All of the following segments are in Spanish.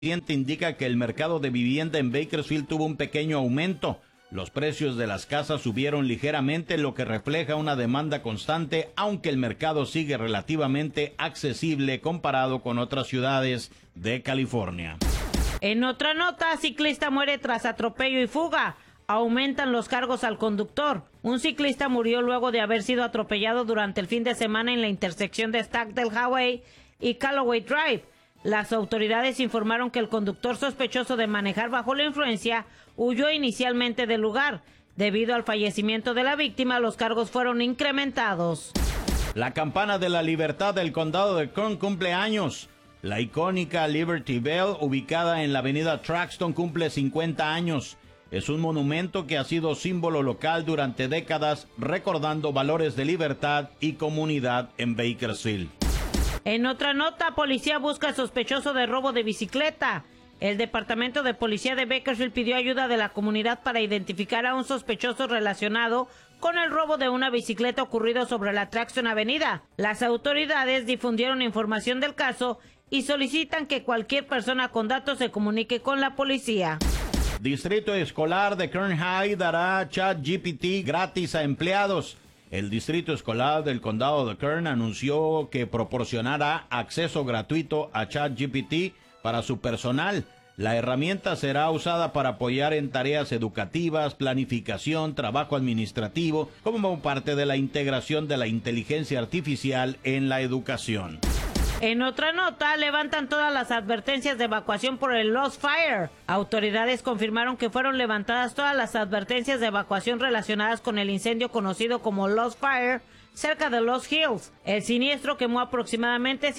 indica que el mercado de vivienda en Bakersfield tuvo un pequeño aumento. Los precios de las casas subieron ligeramente, lo que refleja una demanda constante, aunque el mercado sigue relativamente accesible comparado con otras ciudades de California. En otra nota, ciclista muere tras atropello y fuga. Aumentan los cargos al conductor. Un ciclista murió luego de haber sido atropellado durante el fin de semana en la intersección de Stockdale Highway y Callaway Drive. Las autoridades informaron que el conductor sospechoso de manejar bajo la influencia huyó inicialmente del lugar. Debido al fallecimiento de la víctima, los cargos fueron incrementados. La campana de la libertad del condado de Kern cumple años. La icónica Liberty Bell, ubicada en la avenida Traxton, cumple 50 años. Es un monumento que ha sido símbolo local durante décadas, recordando valores de libertad y comunidad en Bakersfield. En otra nota, policía busca sospechoso de robo de bicicleta. El Departamento de Policía de Bakersfield pidió ayuda de la comunidad para identificar a un sospechoso relacionado con el robo de una bicicleta ocurrido sobre la Traxton Avenida. Las autoridades difundieron información del caso y solicitan que cualquier persona con datos se comunique con la policía. Distrito Escolar de Kern High dará ChatGPT gratis a empleados. El Distrito Escolar del Condado de Kern anunció que proporcionará acceso gratuito a ChatGPT para su personal. La herramienta será usada para apoyar en tareas educativas, planificación, trabajo administrativo, como parte de la integración de la inteligencia artificial en la educación. En otra nota, levantan todas las advertencias de evacuación por el Lost Fire. Autoridades confirmaron que fueron levantadas todas las advertencias de evacuación relacionadas con el incendio conocido como Lost Fire cerca de Lost Hills. El siniestro quemó aproximadamente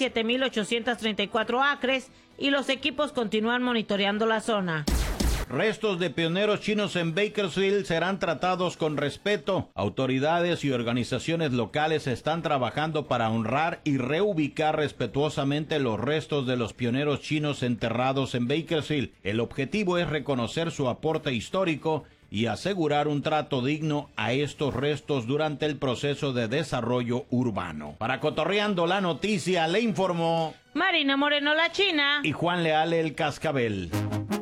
7,834 acres y los equipos continúan monitoreando la zona. Restos de pioneros chinos en Bakersfield serán tratados con respeto. Autoridades y organizaciones locales están trabajando para honrar y reubicar respetuosamente los restos de los pioneros chinos enterrados en Bakersfield. El objetivo es reconocer su aporte histórico y asegurar un trato digno a estos restos durante el proceso de desarrollo urbano. Para Cotorreando la Noticia, le informó Marina Moreno, la China, y Juan Leal, el Cascabel.